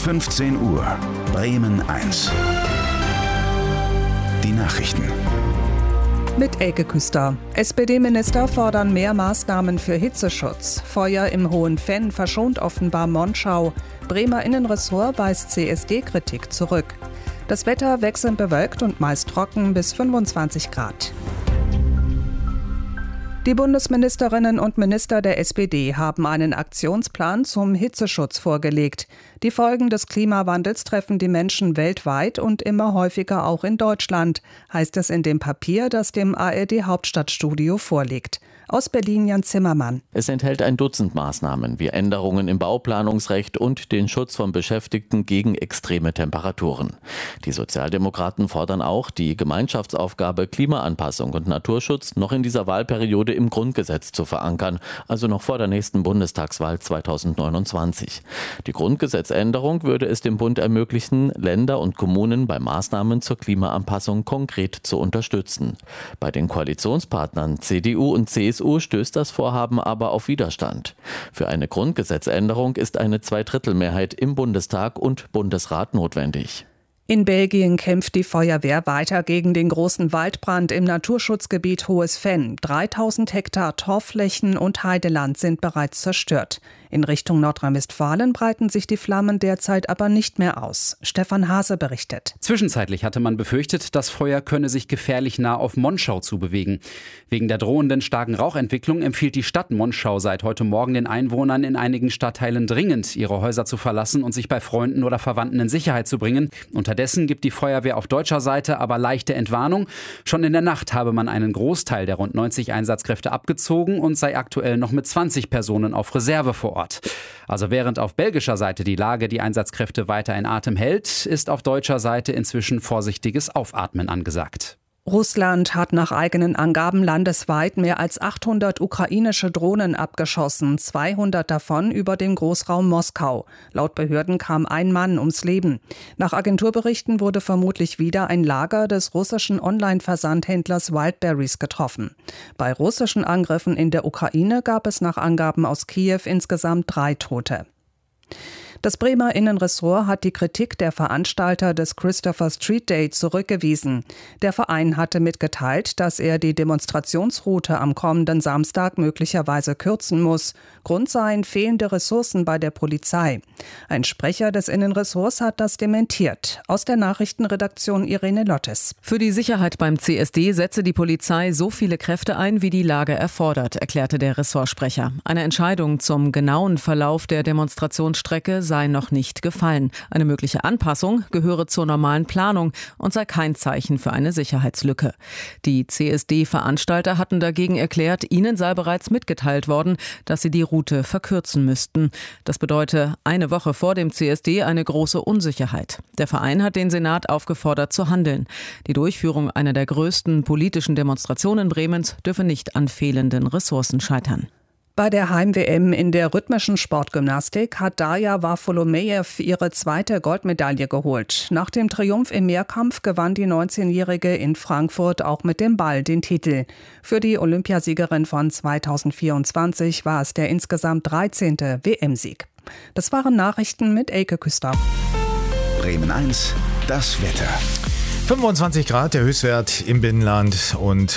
15 Uhr, Bremen 1. Die Nachrichten. Mit Elke Küster. SPD-Minister fordern mehr Maßnahmen für Hitzeschutz. Feuer im Hohenfenn verschont offenbar Monschau. Bremer Innenressort weist CSD-Kritik zurück. Das Wetter wechselnd bewölkt und meist trocken bis 25 Grad. Die Bundesministerinnen und Minister der SPD haben einen Aktionsplan zum Hitzeschutz vorgelegt. Die Folgen des Klimawandels treffen die Menschen weltweit und immer häufiger auch in Deutschland, heißt es in dem Papier, das dem ARD-Hauptstadtstudio vorliegt. Aus Berlin Jan Zimmermann. Es enthält ein Dutzend Maßnahmen wie Änderungen im Bauplanungsrecht und den Schutz von Beschäftigten gegen extreme Temperaturen. Die Sozialdemokraten fordern auch, die Gemeinschaftsaufgabe Klimaanpassung und Naturschutz noch in dieser Wahlperiode im Grundgesetz zu verankern, also noch vor der nächsten Bundestagswahl 2029. Die Grundgesetzänderung würde es dem Bund ermöglichen, Länder und Kommunen bei Maßnahmen zur Klimaanpassung konkret zu unterstützen. Bei den Koalitionspartnern CDU und CSU stößt das Vorhaben aber auf Widerstand. Für eine Grundgesetzänderung ist eine Zweidrittelmehrheit im Bundestag und Bundesrat notwendig. In Belgien kämpft die Feuerwehr weiter gegen den großen Waldbrand im Naturschutzgebiet Hohes-Fenn. 3000 Hektar Torfflächen und Heideland sind bereits zerstört. In Richtung Nordrhein-Westfalen breiten sich die Flammen derzeit aber nicht mehr aus. Stefan Hase berichtet. Zwischenzeitlich hatte man befürchtet, das Feuer könne sich gefährlich nah auf Monschau zubewegen. Wegen der drohenden starken Rauchentwicklung empfiehlt die Stadt Monschau seit heute Morgen den Einwohnern in einigen Stadtteilen dringend, ihre Häuser zu verlassen und sich bei Freunden oder Verwandten in Sicherheit zu bringen. Unterdessen gibt die Feuerwehr auf deutscher Seite aber leichte Entwarnung. Schon in der Nacht habe man einen Großteil der rund 90 Einsatzkräfte abgezogen und sei aktuell noch mit 20 Personen auf Reserve vor Ort. Also während auf belgischer Seite die Lage die Einsatzkräfte weiter in Atem hält, ist auf deutscher Seite inzwischen vorsichtiges Aufatmen angesagt. Russland hat nach eigenen Angaben landesweit mehr als 800 ukrainische Drohnen abgeschossen, 200 davon über den Großraum Moskau. Laut Behörden kam ein Mann ums Leben. Nach Agenturberichten wurde vermutlich wieder ein Lager des russischen Online-Versandhändlers Wildberries getroffen. Bei russischen Angriffen in der Ukraine gab es nach Angaben aus Kiew insgesamt 3 Tote. Das Bremer Innenressort hat die Kritik der Veranstalter des Christopher Street Day zurückgewiesen. Der Verein hatte mitgeteilt, dass er die Demonstrationsroute am kommenden Samstag möglicherweise kürzen muss. Grund seien fehlende Ressourcen bei der Polizei. Ein Sprecher des Innenressorts hat das dementiert. Aus der Nachrichtenredaktion Irene Lottes. Für die Sicherheit beim CSD setze die Polizei so viele Kräfte ein, wie die Lage erfordert, erklärte der Ressortsprecher. Eine Entscheidung zum genauen Verlauf der Demonstrationsstrecke sei noch nicht gefallen. Eine mögliche Anpassung gehöre zur normalen Planung und sei kein Zeichen für eine Sicherheitslücke. Die CSD-Veranstalter hatten dagegen erklärt, ihnen sei bereits mitgeteilt worden, dass sie die Route verkürzen müssten. Das bedeute eine Woche vor dem CSD eine große Unsicherheit. Der Verein hat den Senat aufgefordert zu handeln. Die Durchführung einer der größten politischen Demonstrationen Bremens dürfe nicht an fehlenden Ressourcen scheitern. Bei der Heim-WM in der rhythmischen Sportgymnastik hat Darja Wafolomejew ihre zweite Goldmedaille geholt. Nach dem Triumph im Mehrkampf gewann die 19-Jährige in Frankfurt auch mit dem Ball den Titel. Für die Olympiasiegerin von 2024 war es der insgesamt 13. WM-Sieg. Das waren Nachrichten mit Elke Küster. Bremen 1, das Wetter. 25 Grad der Höchstwert im Binnenland und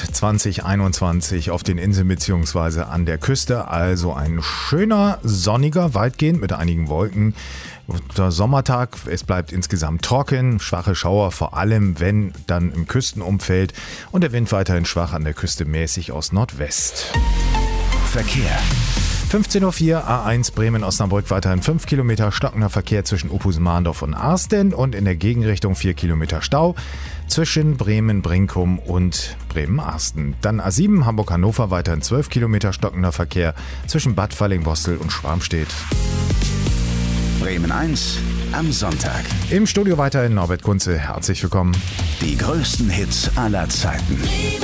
2021 auf den Inseln bzw. an der Küste. Also ein schöner, sonniger, weitgehend mit einigen Wolken. Der Sommertag, es bleibt insgesamt trocken, schwache Schauer, vor allem wenn dann im Küstenumfeld und der Wind weiterhin schwach an der Küste mäßig aus Nordwest. Verkehr. 15.04 Uhr, A1 Bremen-Osnabrück, weiterhin 5 Kilometer stockender Verkehr zwischen Opus-Mahndorf und Arsten und in der Gegenrichtung 4 Kilometer Stau zwischen Bremen-Brinkum und Bremen-Arsten. Dann A7 Hamburg-Hannover, weiterhin 12 Kilometer stockender Verkehr zwischen Bad Fallingbostel und Schwarmstedt. Bremen 1 am Sonntag. Im Studio weiterhin Norbert Kunze, herzlich willkommen. Die größten Hits aller Zeiten.